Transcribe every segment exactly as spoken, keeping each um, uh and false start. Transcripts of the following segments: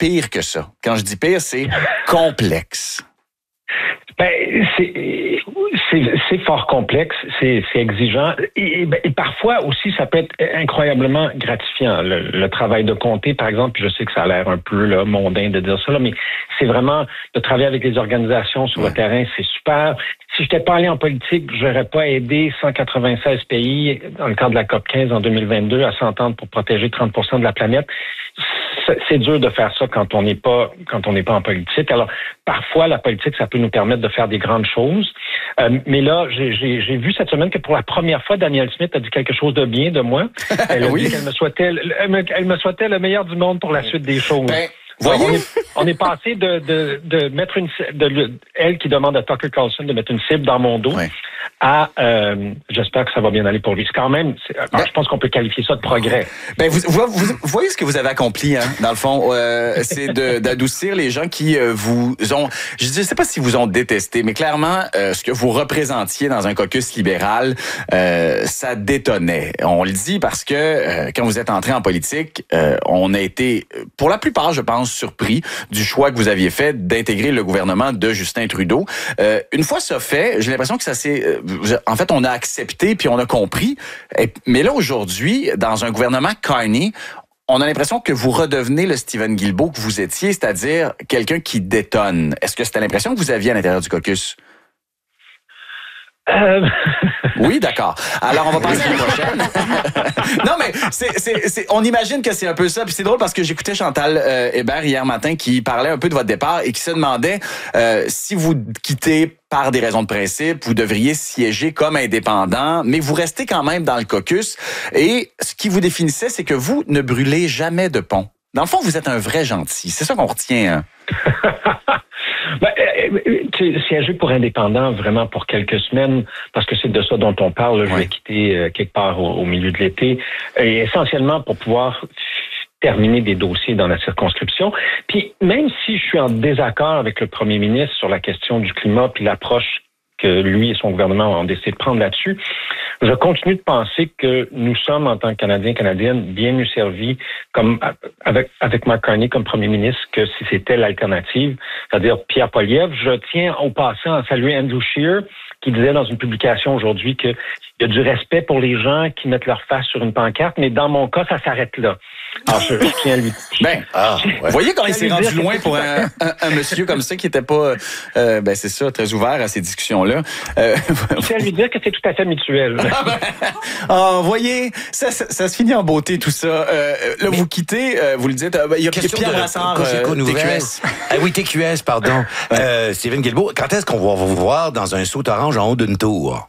pire que ça. Quand je dis pire, c'est complexe. Ben, c'est, c'est, c'est fort complexe, c'est, c'est exigeant et, et parfois aussi ça peut être incroyablement gratifiant. Le, le travail de comté, par exemple, puis je sais que ça a l'air un peu là, mondain de dire ça, là, mais c'est vraiment de travailler avec les organisations sur ouais. le terrain, c'est super. Si je n'étais pas allé en politique, j'aurais pas aidé cent quatre-vingt-seize pays dans le cadre de la COP quinze en deux mille vingt-deux à s'entendre pour protéger trente pour cent de la planète. C'est dur de faire ça quand on n'est pas quand on n'est pas en politique. Alors parfois la politique ça peut nous permettre de faire des grandes choses. Euh, mais là j'ai, j'ai, j'ai vu cette semaine que pour la première fois Danielle Smith a dit quelque chose de bien de moi. Elle a oui. dit qu'elle me souhaitait elle me, elle me souhaitait le meilleur du monde pour la suite des choses. Ben... Alors, on, est, on est passé de, de, de mettre une de, de elle qui demande à Tucker Carlson de mettre une cible dans mon dos ouais. à euh, j'espère que ça va bien aller pour lui. C'est quand même, c'est, ben, je pense qu'on peut qualifier ça de progrès. Ben vous, vous, vous voyez ce que vous avez accompli, hein, dans le fond, euh, c'est de, d'adoucir les gens qui euh, vous ont, je ne sais pas si vous ont détesté, mais clairement, euh, ce que vous représentiez dans un caucus libéral, euh, ça détonnait. On le dit parce que euh, quand vous êtes entré en politique, euh, on a été, pour la plupart, je pense, surpris du choix que vous aviez fait d'intégrer le gouvernement de Justin Trudeau. Euh, une fois ça fait, j'ai l'impression que ça s'est... Euh, en fait, on a accepté puis on a compris. Et, mais là, aujourd'hui, dans un gouvernement Carney, on a l'impression que vous redevenez le Stephen Guilbeault que vous étiez, c'est-à-dire quelqu'un qui détonne. Est-ce que c'était l'impression que vous aviez à l'intérieur du caucus? Euh... Oui, d'accord. Alors, on va passer à la prochaine. Non, mais c'est, c'est, c'est, on imagine que c'est un peu ça. Puis c'est drôle parce que j'écoutais Chantal euh, Hébert hier matin qui parlait un peu de votre départ et qui se demandait euh, si vous quittez par des raisons de principe, vous devriez siéger comme indépendant, mais vous restez quand même dans le caucus. Et ce qui vous définissait, c'est que vous ne brûlez jamais de pont. Dans le fond, vous êtes un vrai gentil. C'est ça qu'on retient. Hein? Ben, tu sais, siéger pour indépendant vraiment pour quelques semaines, parce que c'est de ça dont on parle. Là, je vais ouais. quitter euh, quelque part au, au milieu de l'été, et essentiellement pour pouvoir terminer des dossiers dans la circonscription. Puis même si je suis en désaccord avec le premier ministre sur la question du climat puis l'approche que lui et son gouvernement ont décidé de prendre là-dessus, je continue de penser que nous sommes, en tant que Canadiens, Canadiennes, bien mieux servis comme avec avec Mark Carney comme premier ministre que si c'était l'alternative, c'est-à-dire Pierre Poilievre. Je tiens au passant à saluer Andrew Scheer, qui disait dans une publication aujourd'hui qu'il y a du respect pour les gens qui mettent leur face sur une pancarte, mais dans mon cas, ça s'arrête là. Alors, je, je tiens à lui... Ben, ah, ouais. Vous voyez quand il s'est rendu loin pour un, un, un monsieur comme ça qui n'était pas, euh, ben c'est ça, très ouvert à ces discussions-là. Euh, je tiens à lui dire que c'est tout à fait mutuel. Ah, ben, oh, voyez, ça, ça, ça se finit en beauté, tout ça. Euh, là, mais, vous quittez, euh, vous le dites, euh, il y a Pierre Brassard, euh, T Q S. Ah oui, T Q S, pardon. Ouais. Euh, Stephen Guilbeault, quand est-ce qu'on va vous voir dans un saut orange en haut d'une tour?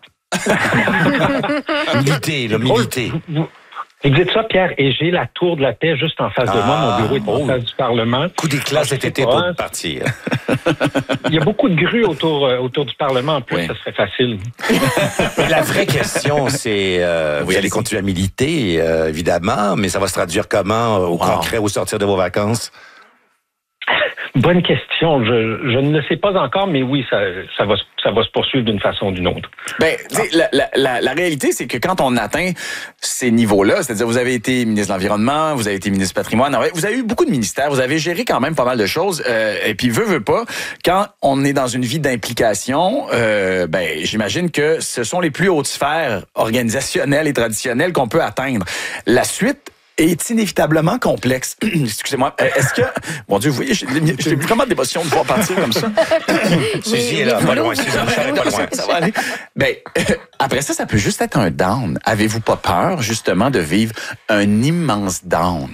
Militer, là, militer. Vous dites ça, Pierre, et j'ai la tour de la paix juste en face ah, de moi. Mon bureau est en oh. face du Parlement. Coup d'éclat cet été pour partir. Il y a beaucoup de grues autour, euh, autour du Parlement. En plus, oui. ça serait facile. La vraie question, c'est... Euh, oui, vous allez continuer à militer, euh, évidemment, mais ça va se traduire comment au wow. concret au sortir de vos vacances? Bonne question. Je, je ne le sais pas encore, mais oui, ça, ça, va, ça va se poursuivre d'une façon ou d'une autre. Ben, la, la, la, la réalité, c'est que quand on atteint ces niveaux-là, c'est-à-dire vous avez été ministre de l'Environnement, vous avez été ministre du Patrimoine, vous avez eu beaucoup de ministères, vous avez géré quand même pas mal de choses, euh, et puis veut, veut pas, quand on est dans une vie d'implication, euh, ben, j'imagine que ce sont les plus hautes sphères organisationnelles et traditionnelles qu'on peut atteindre. La suite est inévitablement complexe. Excusez-moi. Est-ce que... Mon Dieu, vous voyez, j'ai, j'ai plus comment d'émotion de voir partir comme ça. Suzy est là, pas loin. Suzy est pas loin. Ça va aller. Ben, euh, après ça, ça peut juste être un down. Avez-vous pas peur, justement, de vivre un immense down?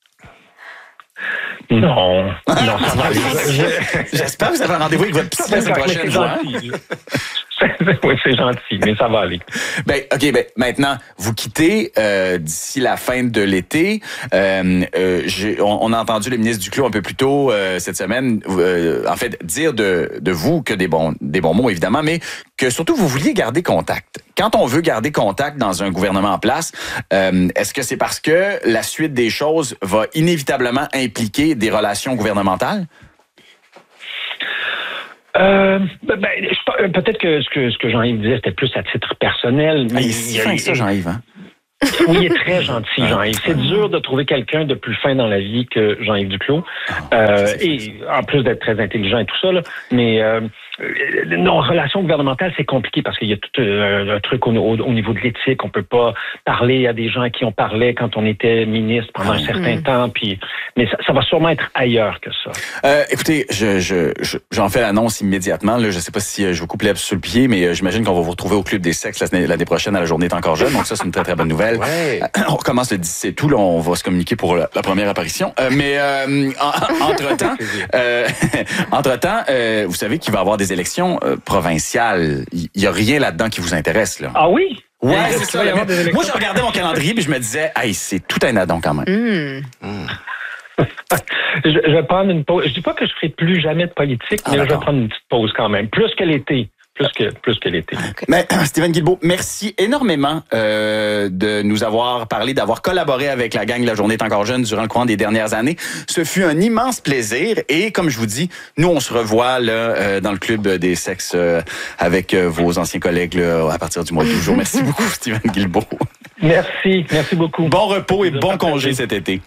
Non. Non, ça va aller. J'espère que vous avez un rendez-vous avec votre psy la semaine prochaine. Oui, c'est gentil, mais ça va aller. Ben, OK, ben, maintenant, vous quittez euh, d'ici la fin de l'été. Euh, euh, j'ai, on, on a entendu le ministre Duclos un peu plus tôt euh, cette semaine, euh, en fait, dire de, de vous que des bons, des bons mots, évidemment, mais que surtout, vous vouliez garder contact. Quand on veut garder contact dans un gouvernement en place, euh, est-ce que c'est parce que la suite des choses va inévitablement impliquer des relations gouvernementales? Euh, ben, je, peut-être que ce que, ce que Jean-Yves disait, c'était plus à titre personnel. Mais ah, il est si fin que ça, Jean-Yves. Hein? Oui, il est très gentil, Jean-Yves. C'est dur de trouver quelqu'un de plus fin dans la vie que Jean-Yves Duclos. Euh, et en plus d'être très intelligent et tout ça, là, mais euh, nos relations gouvernementales, c'est compliqué parce qu'il y a tout euh, un truc au, au, au niveau de l'éthique. On peut pas parler à des gens à qui on parlait quand on était ministre pendant un certain mmh. temps. Puis, mais ça, ça va sûrement être ailleurs que ça. Euh, écoutez, je, je, je, j'en fais l'annonce immédiatement. Là. Je sais pas si je vous coupe l'herbe sur le pied, mais j'imagine qu'on va vous retrouver au Club des sexes l'année prochaine à la Journée est encore jeune. Donc ça, c'est une très, très bonne nouvelle. Ouais. On recommence le dix-sept août, là, on va se communiquer pour la, la première apparition. Euh, mais euh, en, entre-temps, euh, entre-temps euh, vous savez qu'il va y avoir des élections euh, provinciales. Il n'y a rien là-dedans qui vous intéresse. Là. Ah oui? Ouais, c'est ça. Moi, je regardais mon calendrier et je me disais, hey, c'est tout un addon quand même. Mm. Mm. je, je vais prendre une pause. Je dis pas que je ferai plus jamais de politique, ah, mais d'accord. Je vais prendre une petite pause quand même. Plus que l'été. Plus que, plus que l'été. Okay. Mais Stephen Guilbeault, merci énormément euh, de nous avoir parlé, d'avoir collaboré avec la gang La Journée est encore jeune durant le courant des dernières années. Ce fut un immense plaisir et comme je vous dis, nous on se revoit là euh, dans le Club des sexes euh, avec euh, vos anciens collègues là, à partir du mois de jour. Merci beaucoup Stephen Guilbeault. Merci, merci beaucoup. Bon repos et bon congé cet été.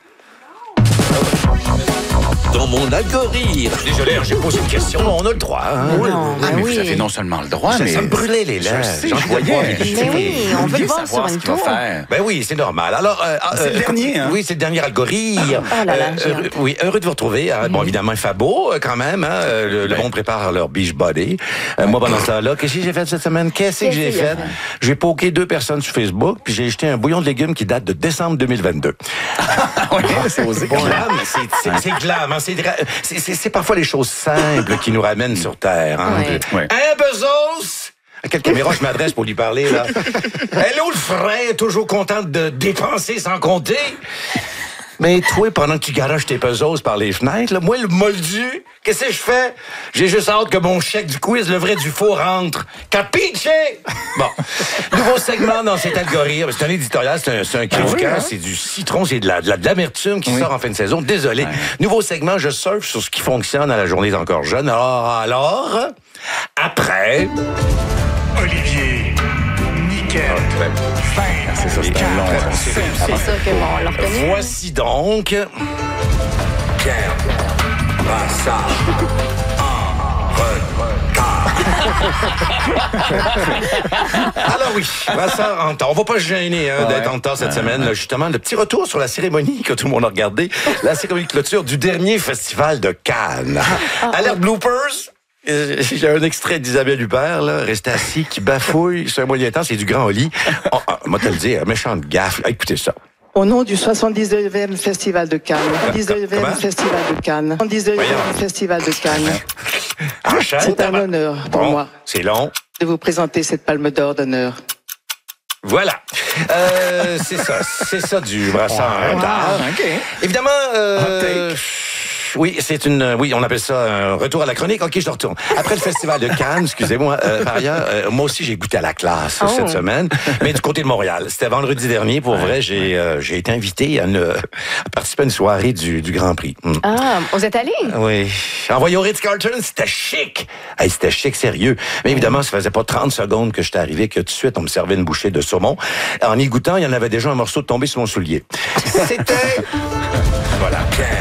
Dans mon algorithme. Désolé, j'ai posé une question. On a le droit. Hein? Non, ah, mais oui. vous avez non seulement le droit, ça, mais... Ça me brûlait les lèvres. Je sais, je voyais. Mais oui, on veut le voir sur une tour. Ben oui, c'est normal. Alors, euh, c'est euh, le dernier, hein? Oui, c'est le dernier algorithme. Oh là là, euh, heureux, oui, heureux de vous retrouver. Hein. Mm-hmm. Bon, évidemment, il fait beau quand même. Hein. Le, le ouais. bon prépare leur beach body. Euh, moi, pendant ça là, qu'est-ce que j'ai fait cette semaine? Qu'est-ce que j'ai fait? J'ai poké deux personnes sur Facebook, puis j'ai jeté un bouillon de légumes qui date de décembre deux mille vingt-deux. Oui, c'est osé. Bon, glam, c'est, c'est glam. Hein. C'est, c'est, c'est, c'est parfois les choses simples qui nous ramènent sur Terre. Hein. Ouais. Ouais. Hein, Bezos? À quelle caméra je m'adresse pour lui parler, là? Hello, le frère, toujours content de dépenser sans compter? Mais toi, pendant que tu garages tes puzzles par les fenêtres, là, moi, le moldu, qu'est-ce que je fais? J'ai juste hâte que mon chèque du quiz, le vrai du faux, rentre. Capiche? Bon. Nouveau segment dans cet algorithme. C'est un éditorial, c'est un, c'est un cri du cœur, c'est du citron, c'est de, la, de, la, de l'amertume qui oui. sort en fin de saison. Désolé. Ouais. Nouveau segment, je surfe sur ce qui fonctionne à la Journée encore jeune. Alors, alors, après... Olivier, Niquette, fin, c'est ça, c'est un long. C'est, c'est ça que bon, on l'a reconnu. Voici donc... Pierre Brassard en retard. Alors oui, Brassard en retard. On va pas se gêner hein, ouais, d'être en retard cette ouais, semaine. Ouais. Justement, le petit retour sur la cérémonie que tout le monde a regardé. La cérémonie de clôture du dernier festival de Cannes. Ah, Alerte ouais. bloopers. J'ai un extrait d'Isabelle Huppert, là, resté assis, qui bafouille sur un moyen temps, c'est du grand au lit. Oh, oh, moi, te le dire, méchante gaffe. Écoutez ça. Au nom du soixante-dix-neuvième Festival de Cannes. soixante-dix-neuvième Festival de Cannes. soixante-dix-neuvième Festival de Cannes. Enchaîne, c'est un honneur pour bon, moi. C'est long. De vous présenter cette palme d'or d'honneur. Voilà. Euh, c'est ça. C'est ça du Brassard en retard. Okay. Évidemment, euh, oui, c'est une, oui, on appelle ça un retour à la chronique. Ok, je te retourne. Après le festival de Cannes, excusez-moi, euh, par ailleurs, euh, moi aussi j'ai goûté à la classe oh. cette semaine, mais du côté de Montréal. C'était vendredi dernier. Pour ouais. vrai, j'ai, euh, j'ai été invité à, une, à participer à une soirée du, du Grand Prix. Mm. Ah, vous êtes allé? Oui. Envoyé au Ritz-Carlton, c'était chic. Hey, c'était chic, sérieux. Mais évidemment, ça faisait pas trente secondes que j'étais arrivé que tout de suite on me servait une bouchée de saumon. En y goûtant, il y en avait déjà un morceau de tombé sur mon soulier. C'était voilà.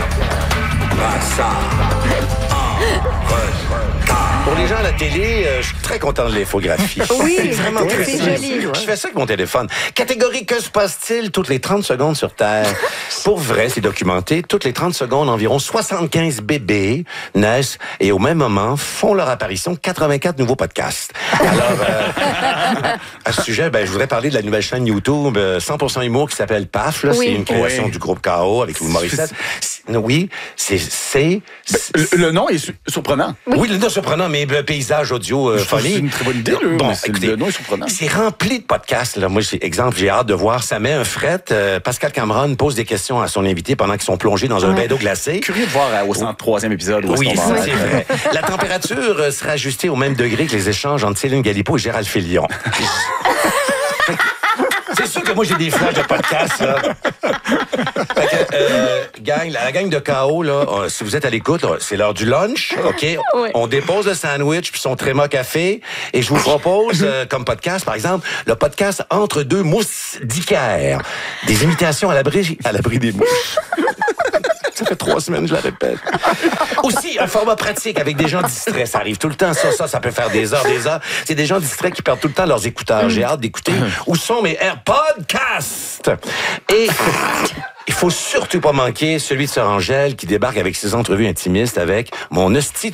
Pour les gens à la télé, euh, je suis très content de l'infographie. Oui, c'est vraiment très c'est joli. Je fais ça avec mon téléphone. Catégorie que se passe-t-il toutes les trente secondes sur Terre? Pour vrai, c'est documenté. Toutes les trente secondes, environ soixante-quinze bébés naissent et au même moment font leur apparition quatre-vingt-quatre nouveaux podcasts. Alors, euh, à ce sujet, ben, je voudrais parler de la nouvelle chaîne YouTube euh, cent pour cent Humour qui s'appelle P A F. Là, oui. C'est une création oui. du groupe K O avec Louis Morissette. Oui, c'est... c'est, c'est ben, le, le nom est su- surprenant. Oui. oui, le nom est surprenant, mais le paysage audio euh, folie. C'est une très bonne idée, là. Bon, c'est, écoutez, le nom est surprenant. C'est rempli de podcasts. Là. Moi, j'ai, exemple, j'ai hâte de voir. Ça met un fret. Euh, Pascal Cameron pose des questions à son invité pendant qu'ils sont plongés dans un ouais. bain d'eau glacée. Curieux de voir euh, au cent troisième épisode où oui, est-ce qu'on va c'est vrai. La température euh, sera ajustée au même degré que les échanges entre Céline Galipo et Gérald Filion. C'est sûr que moi, j'ai des flashs de podcast, là. Fait que, euh, gang, la, la gang de K O, là, euh, si vous êtes à l'écoute, là, c'est l'heure du lunch, OK? Oui. On dépose le sandwich puis son tréma café et je vous propose, euh, comme podcast, par exemple, le podcast Entre deux moustiquaires. Des imitations à l'abri, à l'abri des mouches. Ça fait trois semaines, je la répète. Aussi, un format pratique avec des gens distraits. Ça arrive tout le temps, ça, ça, ça peut faire des heures, des heures. C'est des gens distraits qui perdent tout le temps leurs écouteurs. J'ai hâte d'écouter où sont mes AirPodcasts. Et il faut surtout pas manquer celui de Sœur Angèle qui débarque avec ses entrevues intimistes avec mon hostie